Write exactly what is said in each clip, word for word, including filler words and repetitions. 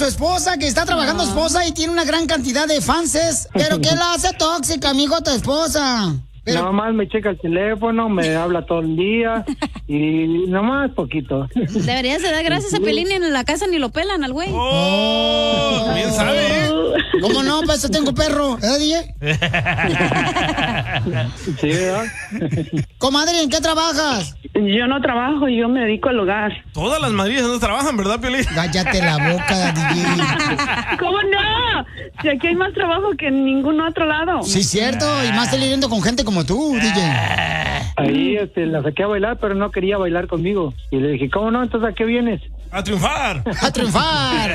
su esposa, que está trabajando esposa y tiene una gran cantidad de fanses. ¿Pero qué la hace tóxica, amigo, tu esposa? Pero... Nada más me checa el teléfono, me habla todo el día y nada más poquito. Deberías de dar gracias a Pelín y en la casa ni lo pelan al güey. ¡Oh! oh bien sabe, ¿eh? ¿Cómo no? Pues yo tengo perro, ¿eh, D J? Sí, ¿verdad? Comadre, ¿en qué trabajas? Yo no trabajo, yo me dedico al hogar. Todas las madrillas no trabajan, ¿verdad, Pelín? Cállate la boca, D J. ¿Cómo no? Si aquí hay más trabajo que en ningún otro lado. Sí, cierto, y más saliendo con gente como tú, D J. Ahí este, la saqué a bailar, pero no quería bailar conmigo. Y le dije, ¿cómo no? Entonces, ¿a qué vienes? ¡A triunfar! ¡A triunfar!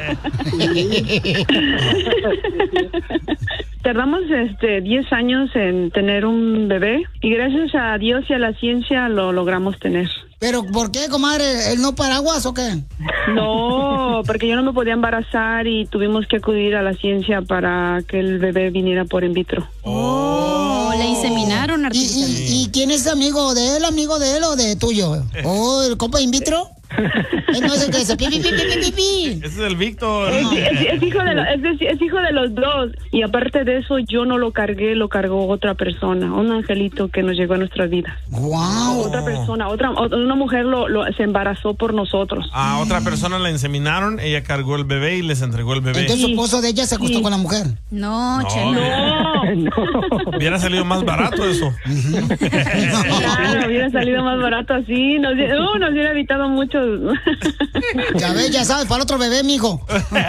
Tardamos este diez años en tener un bebé y gracias a Dios y a la ciencia lo logramos tener. ¿Pero por qué, comadre? ¿El no paraguas o qué? No, porque yo no me podía embarazar y tuvimos que acudir a la ciencia para que el bebé viniera por in vitro. Oh, le inseminaron, ¿Y, artista. y, ¿Y quién es amigo de él, amigo de él o de tuyo? ¿O el compa in vitro? Él no es el que dice pi, pi, pi, pi, pi, pi. Ese es el Víctor. Es, es- es hijo de lo- es, de- es hijo de los dos. Y aparte de eso, yo no lo cargué, lo cargó otra persona, un angelito que nos llegó a nuestra vida. Wow. Otra persona, otra, otra- una mujer lo, lo- se embarazó por nosotros. A otra persona la inseminaron, ella cargó el bebé y les entregó el bebé. Entonces su esposo de ella se acostó Sí. con la mujer. No, No, Chela. No, Hubiera salido más barato eso. claro, hubiera salido más barato así, nos, uh, nos hubiera evitado mucho. Ya ves, ya sabes, para el otro bebé, mijo.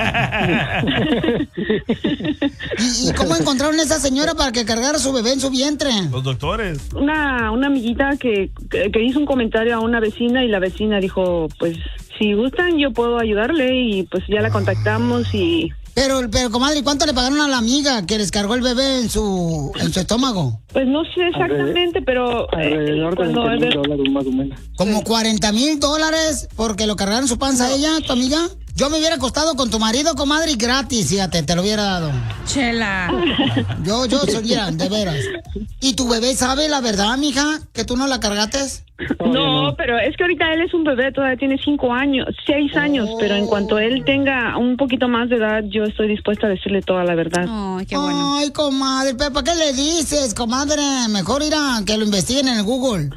¿Y, ¿Y cómo encontraron a esa señora para que cargara su bebé en su vientre? Los doctores. Una, una amiguita que, que, que hizo un comentario a una vecina y la vecina dijo, pues, si gustan yo puedo ayudarle y pues ya la contactamos y... Pero, pero, comadre, ¿cuánto le pagaron a la amiga que les cargó el bebé en su, en su estómago? Pues no sé exactamente, pero... eh, Alrededor de cuando veinte el mil bebé- dólares más o menos. ¿Como cuarenta mil dólares porque lo cargaron su panza a ella, tu amiga? Yo me hubiera acostado con tu marido, comadre, y gratis, fíjate, te lo hubiera dado. Chela. Yo, yo, sería, de veras. ¿Y tu bebé sabe la verdad, mija, que tú no la cargaste? No, pero es que ahorita él es un bebé, todavía tiene cinco años, seis años, pero en cuanto él tenga un poquito más de edad, yo estoy dispuesta a decirle toda la verdad. Ay, qué bueno. Ay, comadre, pero ¿para qué le dices, comadre? Mejor ir a que lo investiguen en el Google.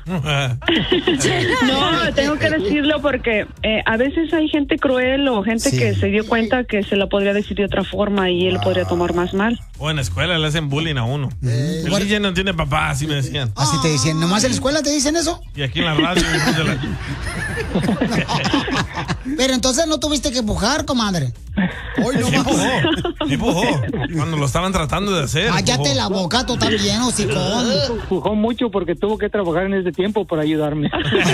No, tengo que decirlo porque eh, a veces hay gente cruel o gente Sí. que se dio cuenta que se lo podría decir de otra forma y él podría tomar más mal. O en la escuela le hacen bullying a uno. El bueno. D J no tiene papá, así me decían. Así te decían, ¿nomás en la escuela te dicen eso? Y aquí en la radio. hijos de la- Pero entonces no tuviste que empujar, comadre. Hoy no Sí más. empujó, sí empujó. Cuando lo estaban tratando de hacer. Cállate empujó. la boca, tú también, hocicón. Empujó mucho porque tuvo que trabajar en ese tiempo para ayudarme.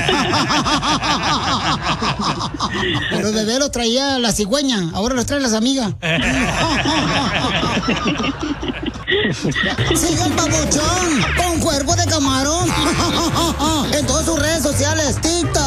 Los bebés los traía la cigüeña, ahora los trae las amigas. Sigue el babuchón con cuerpo de camarón en todas sus redes sociales, TikTok,